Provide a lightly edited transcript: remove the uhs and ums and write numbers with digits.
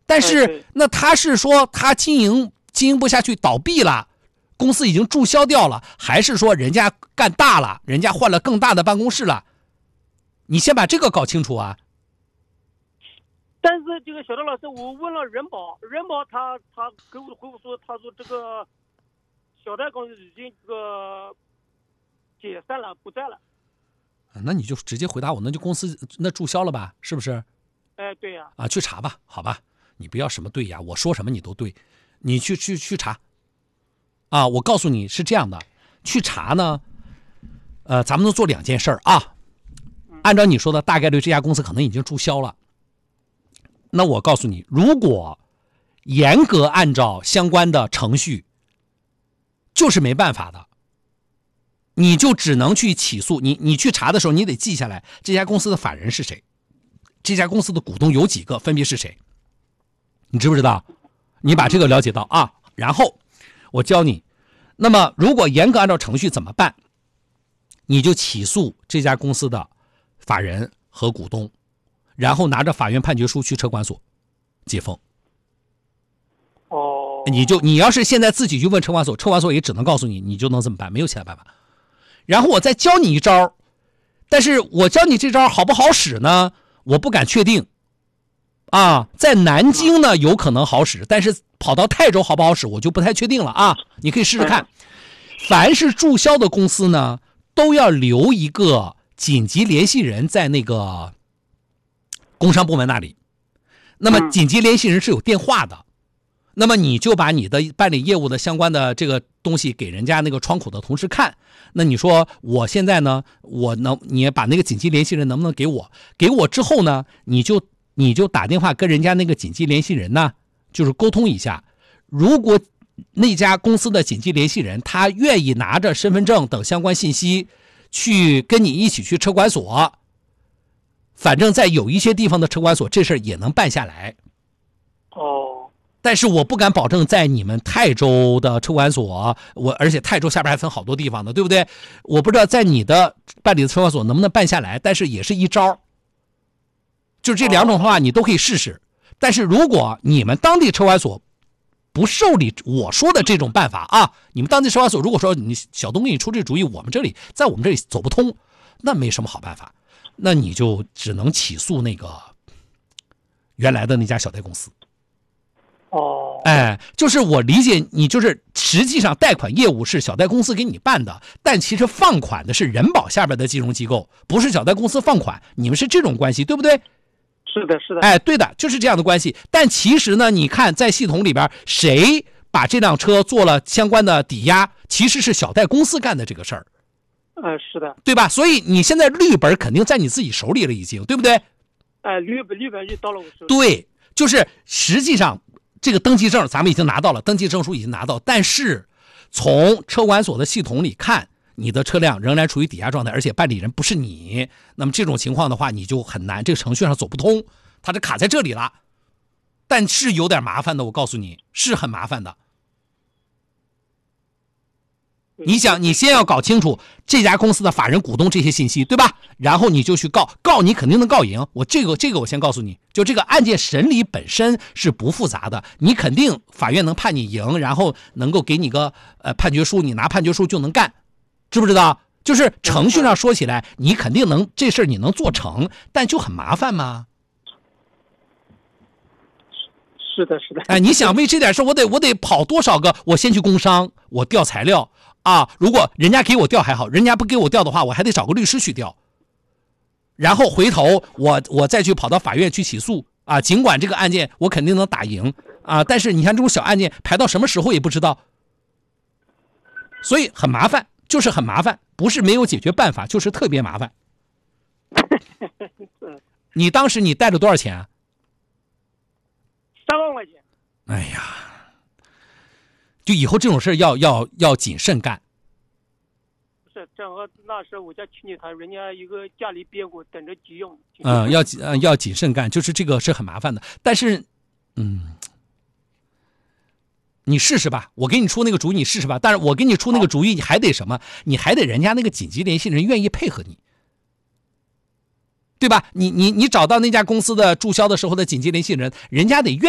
但是那他是说他经营不下去倒闭了，公司已经注销掉了，还是说人家干大了，人家换了更大的办公室了？你先把这个搞清楚啊。 但是这个小张老师，我问了人保他给我的回复说，他说这个小贷公司已经这个解散了，不在了。 那你就直接回答我，那就公司那注销了吧，是不是？ 对呀。 去查吧，好吧，你不要什么对呀，我说什么你都对，你去查。我告诉你是这样的，去查呢，咱们能做2件事啊。按照你说的，大概率这家公司可能已经注销了。那我告诉你，如果严格按照相关的程序，就是没办法的，你就只能去起诉。你去查的时候，你得记下来这家公司的法人是谁，这家公司的股东有几个，分别是谁，你知不知道？你把这个了解到啊，然后我教你。那么如果严格按照程序怎么办？你就起诉这家公司的法人和股东，然后拿着法院判决书去车管所解封。你要是现在自己去问车管所，车管所也只能告诉你，你就能这么办，没有其他办法。然后我再教你一招，但是我教你这招好不好使呢？我不敢确定。在南京呢有可能好使，但是跑到泰州好不好使我就不太确定了啊。你可以试试看。凡是注销的公司呢，都要留一个紧急联系人在那个工商部门那里。那么紧急联系人是有电话的，那么你就把你的办理业务的相关的这个东西给人家那个窗口的同事看。那你说我现在呢，你把那个紧急联系人能不能给我？给我之后呢，你就打电话跟人家那个紧急联系人呢，就是沟通一下。如果那家公司的紧急联系人他愿意拿着身份证等相关信息去跟你一起去车管所，反正在有一些地方的车管所这事儿也能办下来。但是我不敢保证在你们泰州的车管所，而且泰州下边还分好多地方的，对不对？我不知道在你的办理的车管所能不能办下来，但是也是一招。就是这2种的话你都可以试试。但是如果你们当地车管所不受理我说的这种办法啊，你们当地车管所如果说你小东给你出这主意，在我们这里走不通，那没什么好办法，那你就只能起诉那个原来的那家小贷公司。就是我理解你，就是实际上贷款业务是小贷公司给你办的，但其实放款的是人保下边的金融机构，不是小贷公司放款，你们是这种关系，对不对？ 是的。 对的，就是这样的关系。但其实呢，你看在系统里边，谁把这辆车做了相关的抵押，其实是小贷公司干的这个事儿。 是的， 对吧？所以你现在绿本肯定在你自己手里了，已经，对不对？ 绿本就到了我手里。 对，就是实际上这个登记证咱们已经拿到了，登记证书已经拿到，但是从车管所的系统里看，你的车辆仍然处于抵押状态，而且办理人不是你。那么这种情况的话，你就很难，这个程序上走不通，它就卡在这里了。但是有点麻烦的，我告诉你，是很麻烦的。你想，你先要搞清楚这家公司的法人、股东这些信息，对吧？然后你就去告，你肯定能告赢。这个我先告诉你，就这个案件审理本身是不复杂的，你肯定法院能判你赢，然后能够给你个判决书，你拿判决书就能干，知不知道？就是程序上说起来，你肯定能这事儿你能做成，但就很麻烦嘛。 是的。 你想为这点事我得跑多少个？我先去工商，我调材料。如果人家给我调还好，人家不给我调的话，我还得找个律师去调，然后回头我再去跑到法院去起诉尽管这个案件我肯定能打赢但是你看这种小案件排到什么时候也不知道，所以很麻烦，就是很麻烦，不是没有解决办法，就是特别麻烦。你当时你贷了多少钱啊 ？3万块钱。 哎呀，就以后这种事要谨慎干。 不是，正好那时候我家亲戚他人家一个家里变故，等着急用。 要谨慎干，就是这个是很麻烦的。但是，你试试吧，我给你出那个主意，你试试吧。但是我给你出那个主意，你还得什么？你还得人家那个紧急联系人愿意配合你，对吧？你找到那家公司的注销的时候的紧急联系人，人家得愿